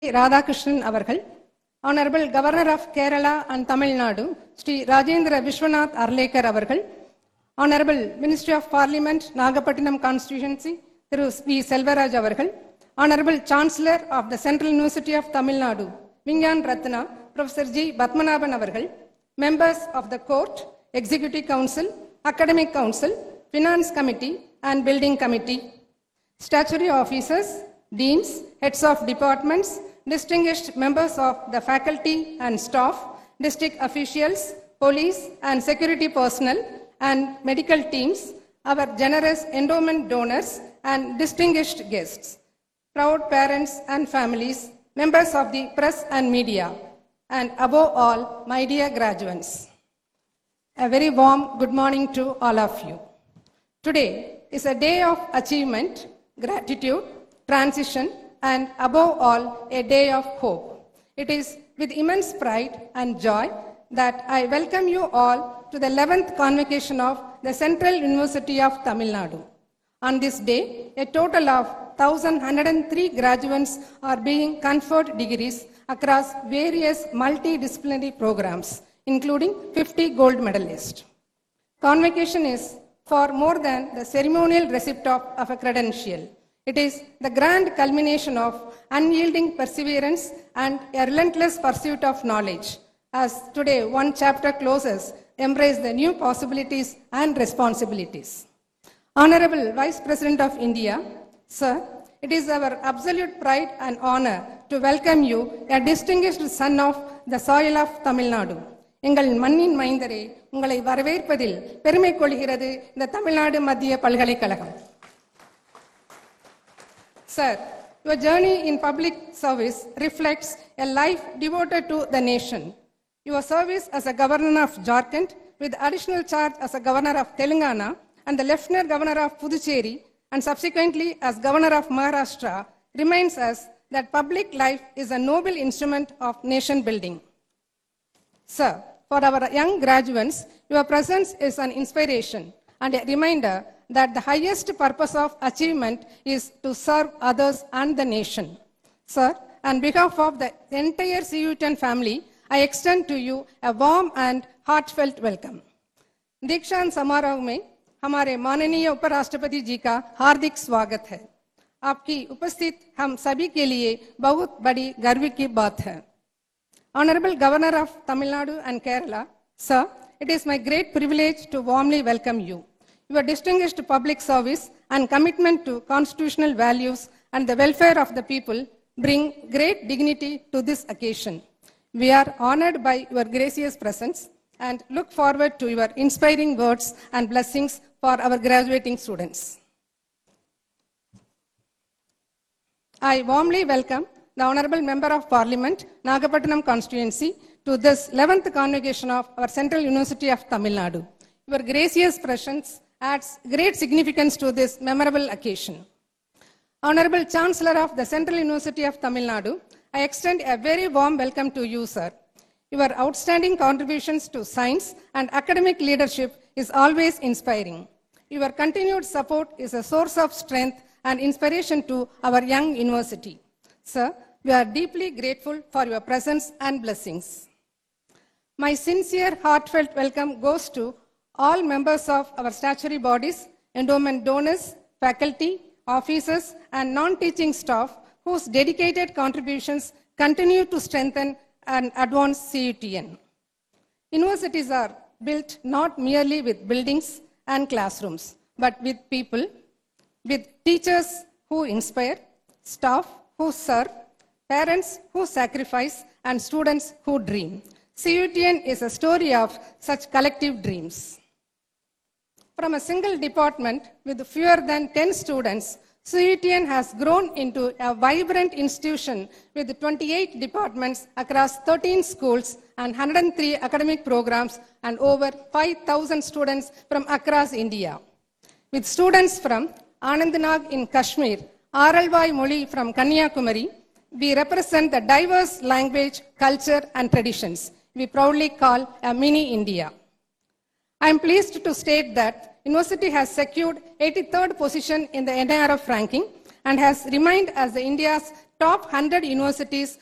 Radhakrishnan avargal, Honorable Governor of Kerala and Tamil Nadu, Sri Rajendra Vishwanath Arlekar avargal, Honorable Ministry of Parliament, Nagapattinam Constituency, Thiru V. Selvaraj avargal, Honorable Chancellor of the Central University of Tamil Nadu, Vingyan Ratna, Professor G. Batmanabhan avargal, members of the Court, Executive Council, Academic Council, Finance Committee and Building Committee, statutory officers, deans, heads of departments, distinguished members of the faculty and staff, district officials, police and security personnel, and medical teams, our generous endowment donors, and distinguished guests, proud parents and families, members of the press and media, and above all, my dear graduates. A very warm good morning to all of you. Today is a day of achievement, gratitude, transition, and above all, a day of hope. It is with immense pride and joy that I welcome you all to the 11th convocation of the Central University of Tamil Nadu. On this day, a total of 1,103 graduates are being conferred degrees across various multidisciplinary programs, including 50 gold medalists. Convocation is for more than the ceremonial receipt of a credential. It is the grand culmination of unyielding perseverance and a relentless pursuit of knowledge. As today one chapter closes, embrace the new possibilities and responsibilities. Honorable Vice President of India, Sir, it is our absolute pride and honor to welcome you, a distinguished son of the soil of Tamil Nadu. எங்கள் மண்ணின் மைந்தரே, உங்களை வரவேற்பதில் பெருமை கொள்கிறது இந்த தமிழ்நாடு மத்திய பல்கலைக்கழகம். Sir, your journey in public service reflects a life devoted to the nation. Your service as a governor of Jharkhand, with additional charge as a governor of Telangana and the Lieutenant Governor of Puducherry, and subsequently as governor of Maharashtra, reminds us that public life is a noble instrument of nation building. Sir, for our young graduates, your presence is an inspiration and a reminder that the highest purpose of achievement is to serve others and the nation. Sir, on behalf of the entire CU10 family, I extend to you a warm and heartfelt welcome. दीक्षांत समारोह में हमारे माननीय उपराष्ट्रपति जी का हार्दिक स्वागत है. आपकी उपस्थित हम सभी के लिए बहुत बड़ी गर्व की बात है. Honorable Governor of Tamil Nadu and Kerala, Sir, it is my great privilege to warmly welcome you. Your distinguished public service and commitment to constitutional values and the welfare of the people bring great dignity to this occasion. We are honored by your gracious presence and look forward to your inspiring words and blessings for our graduating students. I warmly welcome the Honorable Member of Parliament, Nagapattinam Constituency, to this 11th convocation of our Central University of Tamil Nadu. Your gracious presence adds great significance to this memorable occasion. Honorable Chancellor of the Central University of Tamil Nadu, I extend a very warm welcome to you, sir. Your outstanding contributions to science and academic leadership is always inspiring. Your continued support is a source of strength and inspiration to our young university. Sir, we are deeply grateful for your presence and blessings. My sincere, heartfelt welcome goes to all members of our statutory bodies, endowment donors, faculty, officers, and non-teaching staff whose dedicated contributions continue to strengthen and advance CUTN. Universities are built not merely with buildings and classrooms, but with people, with teachers who inspire, staff who serve, parents who sacrifice, and students who dream. CUTN is a story of such collective dreams. From a single department with fewer than 10 students, CUTN has grown into a vibrant institution with 28 departments across 13 schools and 103 academic programs and over 5,000 students from across India. With students from Anandnag in Kashmir, Aralvai Moli from Kanyakumari, we represent the diverse language, culture, and traditions we proudly call a mini India. I am pleased to state that University has secured 83rd position in the NIRF ranking and has remained as India's top 100 universities